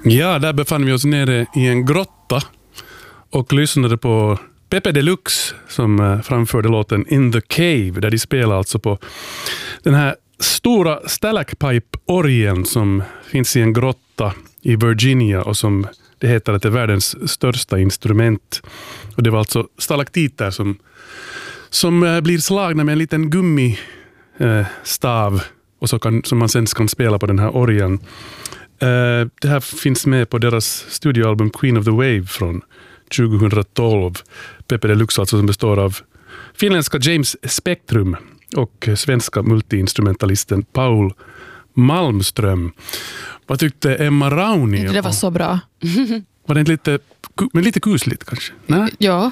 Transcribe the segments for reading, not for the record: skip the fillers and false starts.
Ja, där befann vi oss nere i en grotta och lyssnade på Pepe Deluxe som framförde låten In the Cave, där de spelar alltså på den här stora stalagpipe-orgeln som finns i en grotta i Virginia och som det heter att det är världens största instrument. Och det var alltså stalaktiter som blir slagna med en liten gummistav och som man sen kan spela på den här orgeln. Det här finns med på deras studioalbum Queen of the Wave från 2012. Pepe Deluxe alltså, som består av finländska James Spektrum och svenska multiinstrumentalisten Paul Malmström. Vad tyckte Emma Rauni? Det var så bra. Var det inte lite kusligt kanske? Nej? Ja.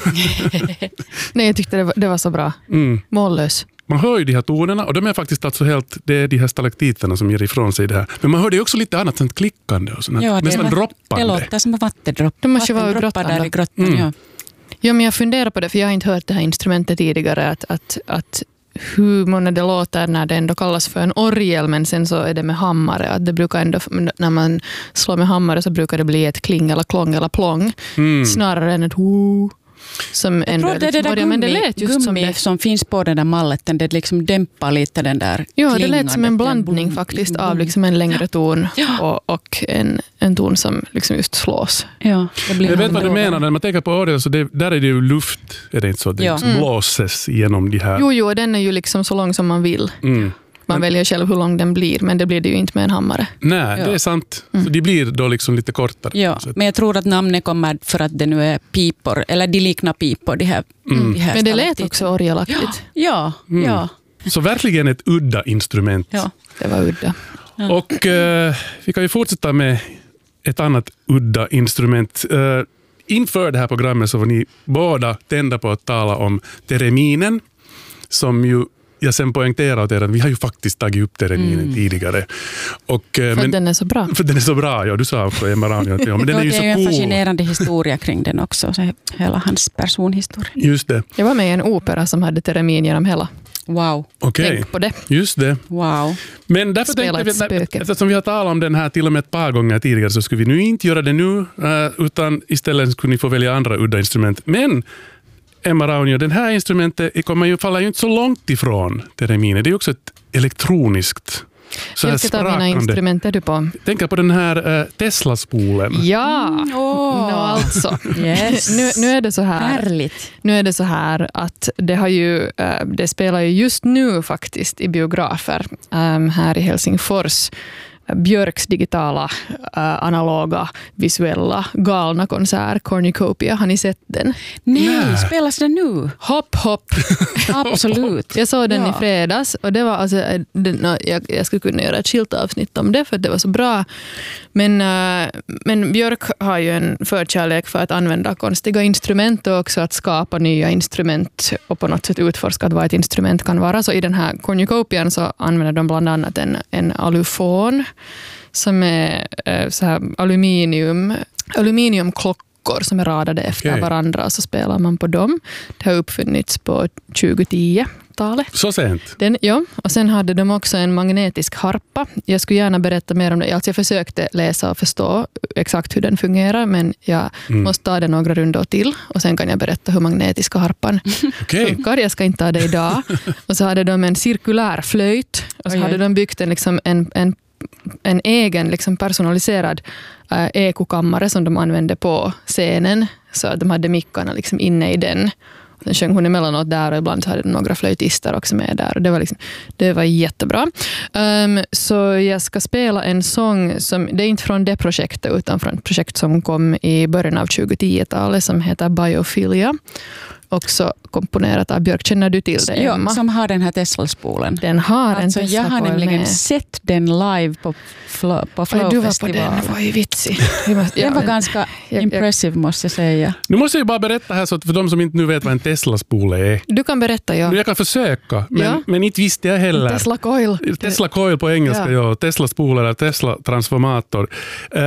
Nej, jag tyckte det var så bra. Mållös. Man hör ju de här tonerna och de är faktiskt alltså helt, det är de här stalaktiterna som ger ifrån sig det här. Men man hör det också lite annat, sånt klickande och sånt. Ja, nästan droppande. Det låter som vattendropp. Det måste vara droppar där i grottan, ja. Ja, men jag funderar på det, för jag har inte hört det här instrumentet tidigare, att hur många det låter när det ändå kallas för en orgel, men sen så är det med hammare. Att det brukar ändå, när man slår med hammare så brukar det bli ett kling eller klong eller plong. Snarare än ett ho. Som ändå det där men det lät just som det som finns på den där malletten, det liksom dämpar lite den där ja, det lät som en blandning faktiskt av liksom en längre ton och en ton som liksom just slås. Ja, jag vet vad du menar, när man tänker på orgel så där är det ju luft, är det inte så? Det liksom blåses genom de här. Jo, den är ju liksom så lång som man vill. Man väljer själv hur lång den blir, men det blir det ju inte med en hammare. Nej, det är sant. Så de blir då liksom lite kortare. Ja, men jag tror att namnet kommer för att det nu är pipor, eller de liknar pipor. De här men det lät också orgelaktigt. Ja. Så verkligen ett udda instrument. Ja, det var udda. Ja. Och vi kan ju fortsätta med ett annat udda instrument. Inför det här programmet så var ni båda tända på att tala om tereminen, som ju jag sen poängterar åt er att vi har ju faktiskt tagit upp tereminen tidigare. Och, för den är så bra. För den är så bra, ja, du sa också Emma Rauni. Ja, men den är ju så en cool. Fascinerande historia kring den också, så hela hans personhistoria. Just det. Jag var med i en opera som hade teremin genom hela. Wow. Okej. Tänk på det. Just det. Wow. Men därför tänkte vi, eftersom vi har talat om den här till och med ett par gånger tidigare, så skulle vi nu inte göra det nu, utan istället skulle ni få välja andra udda instrument. Men Emma Rauni, den här instrumentet faller ju inte så långt ifrån tereminen. Det är också ett elektroniskt. Vilket av mina instrument är du på? Tänk på den här Tesla-spolen. Ja, alltså. Yes. Nu är det så här. Härligt. Nu är det så här att det spelar ju just nu faktiskt i biografer här i Helsingfors. Björks digitala, analoga, visuella, galna konsert, Cornucopia. Har ni sett den? Nej, spelas den nu? Hopp. Absolut. Jag såg den i fredags och det var alltså, jag skulle kunna göra ett skilt avsnitt om det för att det var så bra. Men Björk har ju en förkärlek för att använda konstiga instrument och också att skapa nya instrument och på något sätt utforska vad ett instrument kan vara. Så i den här Cornucopian så använder de bland annat en alufon som är så här aluminiumklockor som är radade efter varandra, och så spelar man på dem. Det har uppfunnits på 2010-talet. Så sent? Ja, och sen hade de också en magnetisk harpa. Jag skulle gärna berätta mer om det. Alltså jag försökte läsa och förstå exakt hur den fungerar, men jag måste ta det några rundor till och sen kan jag berätta hur magnetiska harpan funkar. Jag ska inte ta det idag. Och så hade de en cirkulär flöjt och så hade de byggt en egen liksom personaliserad ekokammare som de använde på scenen, så att de hade mickarna liksom inne i den. Sen sjöng hon emellanåt där och ibland hade de några flöjtister också med där. Och det var jättebra. Så jag ska spela en sång som, det är inte från det projektet utan från ett projekt som kom i början av 2010-talet som heter Biophilia. Också komponerat av Björk. Känner du till det, Emma? Ja, som har den här Tesla-spolen. Den har en Tesla-spolen. Jag har nämligen sett den live på Flow-festival. Du var på den, det var ju vitsig. Den var ganska impressive, måste jag säga. Nu måste jag bara berätta här, så att för de som inte nu vet vad en Tesla-spole är. Du kan berätta, ja. Jag kan försöka, men inte visste jag heller. Tesla Coil. Tesla Coil på engelska, ja. Tesla-spole eller Tesla-transformator.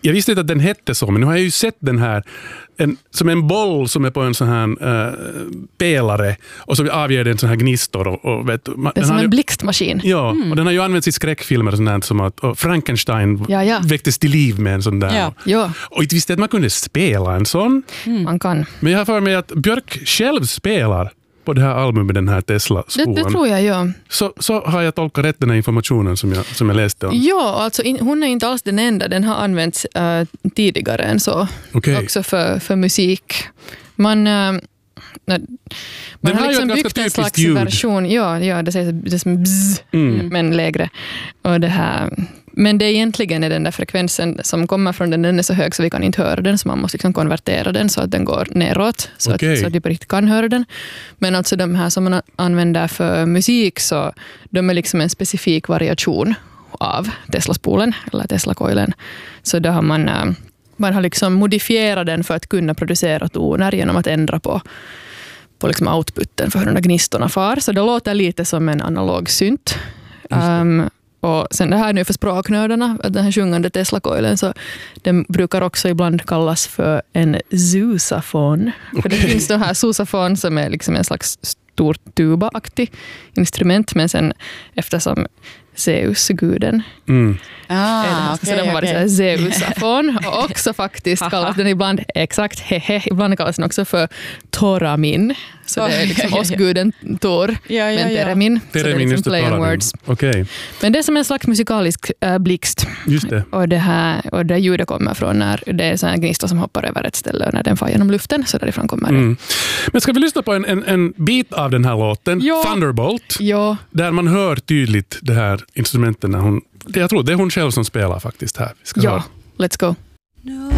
Jag visste inte att den hette så, men nu har jag ju sett den här som en boll som är på en sån här pelare och så avger den sån här gnistor. Och vet, det är som en blixtmaskin. Ja, och den har ju använts i skräckfilmer och sånt som att Frankenstein väcktes till liv med en sån där. Ja. Och inte visste att man kunde spela en sån. Man kan. Men jag har för mig att Björk själv spelar på det här albumet, den här Tesla-skolan. Det tror jag, ja. Så har jag tolkat rätt den här informationen som jag läste om. Ja, alltså hon är inte alls den enda. Den har använts tidigare än så. Okay. Också för musik. Man har liksom byggt en slags version. Ja, det sägs det som bzz, men lägre. Och det här... Men det egentligen är den där frekvensen som kommer från den är så hög så vi kan inte höra den, så man måste liksom konvertera den så att den går neråt så att vi på riktigt kan höra den. Men alltså de här som man använder för musik, så de är liksom en specifik variation av Tesla-spolen eller Tesla-coilen. Så då har man har liksom modifierat den för att kunna producera toner genom att ändra på liksom outputen för hur de där gnistorna far. Så det låter lite som en analog synt. Och sen det här nu för språknördarna, att den här sjungande Tesla-coilen, så den brukar också ibland kallas för en zoosafon. För det finns det här zoosafon som är liksom en slags stor tuba-aktig instrument, men sen eftersom Zeus, guden. Så den har varit så här Zeusafon, och också faktiskt kallas den ibland, ibland kallas den också för Toramin. Så det är liksom åsguden Tor, men Teremin. Så det är liksom play on words. Okay. Men det är som en slags musikalisk blixt. Just det. Och det ljudet kommer från när det är så här gnistor som hoppar över ett ställe och när den far genom luften, så därifrån kommer det. Men ska vi lyssna på en bit av den här låten, Thunderbolt, där man hör tydligt det här instrumenten när jag tror det är hon själv som spelar faktiskt här. Let's go.